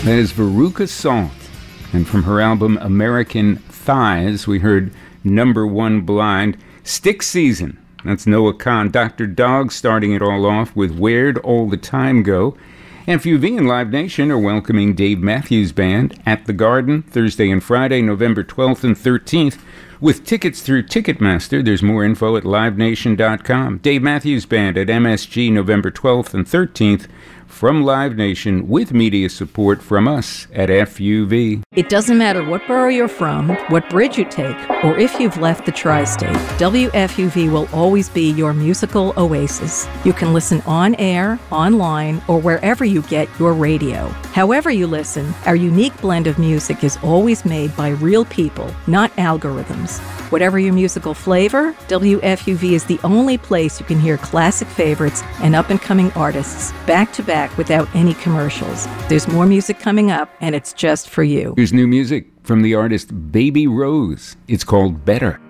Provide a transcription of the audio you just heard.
That is Veruca Salt. And from her album American Thighs, we heard Number One Blind. Stick Season. That's Noah Kahn. Dr. Dog starting it all off with Where'd All the Time Go? FUV and Live Nation are welcoming Dave Matthews Band at the Garden Thursday and Friday, November 12th and 13th. With tickets through Ticketmaster, there's more info at livenation.com. Dave Matthews Band at MSG November 12th and 13th from Live Nation with media support from us at FUV. It doesn't matter what borough you're from, what bridge you take, or if you've left the tri-state, WFUV will always be your musical oasis. You can listen on air, online, or wherever you get your radio. However you listen, our unique blend of music is always made by real people, not algorithms. Whatever your musical flavor, WFUV is the only place you can hear classic favorites and up-and-coming artists back-to-back without any commercials. There's more music coming up, and it's just for you. Here's new music from the artist Baby Rose. It's called Better.